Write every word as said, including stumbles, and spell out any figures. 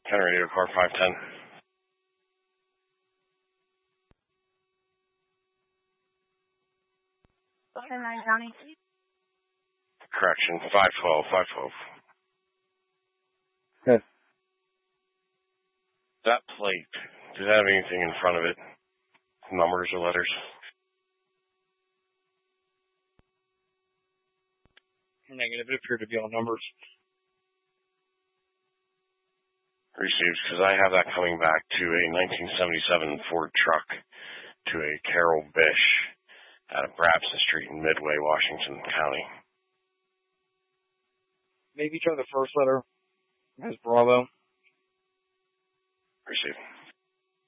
ten radio car five ten. ten nine County. Correction, five twelve, five twelve. Good. That plate, does that have anything in front of it? Numbers or letters? Negative. It appeared to be all numbers. Received, because I have that coming back to a nineteen seventy-seven Ford truck to a Carol Bish out of Brabson Street in Midway, Washington County. Maybe try the first letter as Bravo. Received.